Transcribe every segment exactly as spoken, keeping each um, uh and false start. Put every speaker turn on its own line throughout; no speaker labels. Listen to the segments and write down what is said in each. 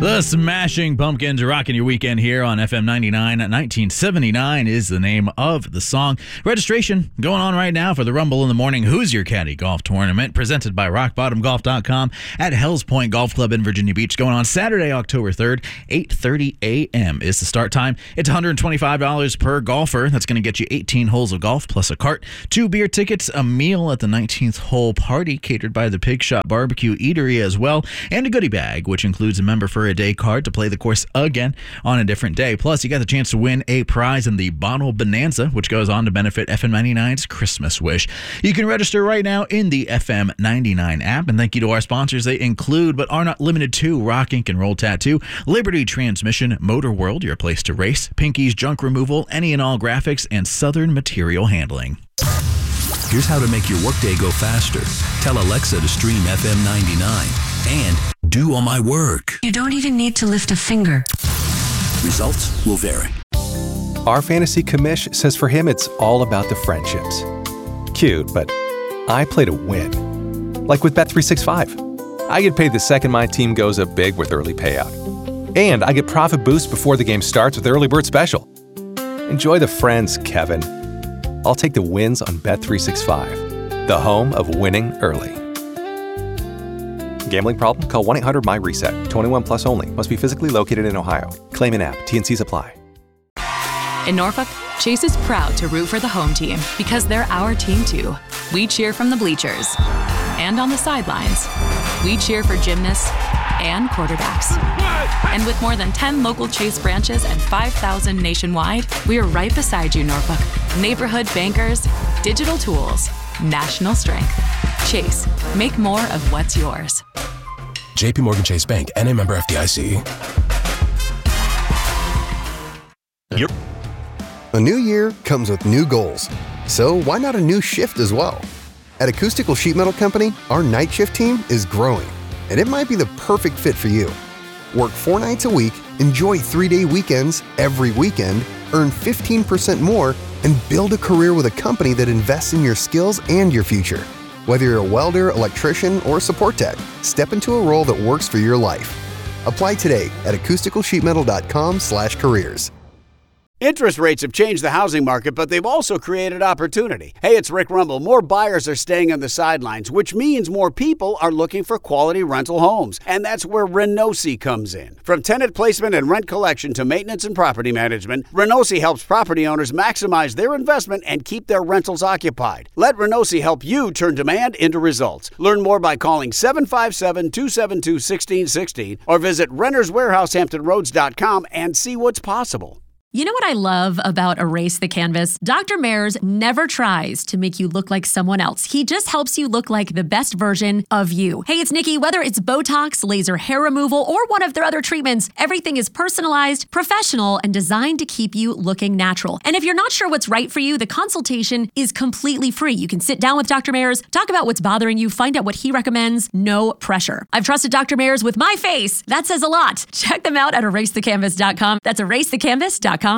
The Smashing Pumpkins rocking your weekend here on F M ninety-nine. nineteen seventy-nine is the name of the song. Registration going on right now for the Rumble in the Morning Who's Your Caddy Golf Tournament presented by rock bottom golf dot com at Hells Point Golf Club in Virginia Beach. Going on Saturday, October third, eight thirty a.m. is the start time. It's one hundred twenty-five dollars per golfer. That's going to get you eighteen holes of golf plus a cart, two beer tickets, a meal at the nineteenth hole party catered by the Pig Shop Barbecue Eatery as well, and a goodie bag, which includes a member for a day card to play the course again on a different day. Plus, you got the chance to win a prize in the Bottle Bonanza, which goes on to benefit F M ninety-nine's Christmas Wish. You can register right now in the F M ninety-nine app, and thank you to our sponsors. They include, but are not limited to, Rock Ink and Roll Tattoo, Liberty Transmission, Motor World, your place to race, Pinky's Junk Removal, Any and All Graphics, and Southern Material Handling.
Here's how to make your workday go faster. Tell Alexa to stream F M ninety-nine and do all my work.
You don't even need to lift a finger.
Results will vary.
Our fantasy commish says for him it's all about the friendships. Cute, but I play to win. Like with Bet three sixty-five. I get paid the second my team goes up big with early payout. And I get profit boost before the game starts with Early Bird Special. Enjoy the friends, Kevin. I'll take the wins on Bet three sixty-five, the home of winning early. Gambling problem? Call one eight hundred M Y reset. twenty-one plus only. Must be physically located in Ohio. Claim in app. T N Cs apply.
In Norfolk, Chase is proud to root for the home team because they're our team too. We cheer from the bleachers and on the sidelines. We cheer for gymnasts and quarterbacks. And with more than ten local Chase branches and five thousand nationwide, we are right beside you, Norfolk. Neighborhood bankers, digital tools, national strength. Chase, make more of what's yours.
J P Morgan Chase Bank, N A member F D I C.
Yep. A new year comes with new goals. So why not a new shift as well? At Acoustical Sheet Metal Company, our night shift team is growing, and it might be the perfect fit for you. Work four nights a week, enjoy three-day weekends every weekend, earn fifteen percent more, and build a career with a company that invests in your skills and your future. Whether you're a welder, electrician, or support tech, step into a role that works for your life. Apply today at acoustical sheet metal dot com slash careers.
Interest rates have changed the housing market, but they've also created opportunity. Hey, it's Rick Rumble. More buyers are staying on the sidelines, which means more people are looking for quality rental homes. And that's where Renosi comes in. From tenant placement and rent collection to maintenance and property management, Renosi helps property owners maximize their investment and keep their rentals occupied. Let Renosi help you turn demand into results. Learn more by calling seven five seven, two seven two, one six one six or visit renters warehouse hampton roads dot com and see what's possible.
You know what I love about Erase the Canvas? Doctor Mayers never tries to make you look like someone else. He just helps you look like the best version of you. Hey, it's Nikki. Whether it's Botox, laser hair removal, or one of their other treatments, everything is personalized, professional, and designed to keep you looking natural. And if you're not sure what's right for you, the consultation is completely free. You can sit down with Doctor Mayers, talk about what's bothering you, find out what he recommends. No pressure. I've trusted Doctor Mayers with my face. That says a lot. Check them out at erase the canvas dot com. That's erase the canvas dot com.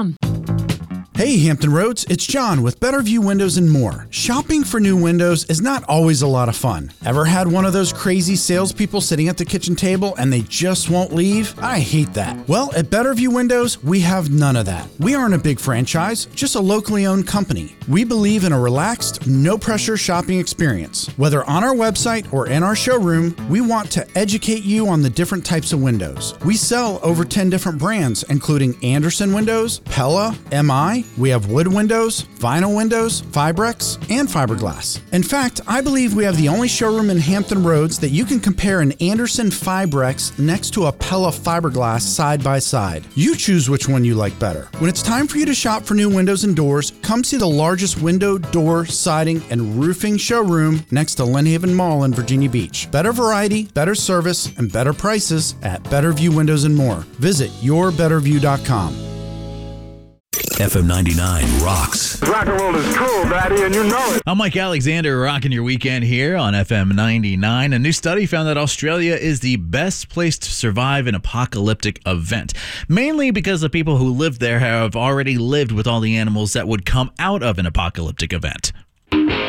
Hey Hampton Roads, it's John with Better View Windows and More. Shopping for new windows is not always a lot of fun. Ever had one of those crazy salespeople sitting at the kitchen table and they just won't leave? I hate that. Well, at Better View Windows, we have none of that. We aren't a big franchise, just a locally owned company. We believe in a relaxed, no-pressure shopping experience. Whether on our website or in our showroom, we want to educate you on the different types of windows. We sell over ten different brands, including Andersen Windows, Pella, M I, we have wood windows, vinyl windows, Fibrex, and fiberglass. In fact, I believe we have the only showroom in Hampton Roads that you can compare an Andersen Fibrex next to a Pella fiberglass side by side. You choose which one you like better. When it's time for you to shop for new windows and doors, come see the largest window, door, siding, and roofing showroom next to Lynn Haven Mall in Virginia Beach. Better variety, better service, and better prices at Better View Windows and More. Visit your better view dot com.
F M ninety-nine rocks.
Rock and roll is cool, Daddy, and you know it.
I'm Mike Alexander, rocking your weekend here on F M ninety-nine. A new study found that Australia is the best place to survive an apocalyptic event, mainly because the people who live there have already lived with all the animals that would come out of an apocalyptic event.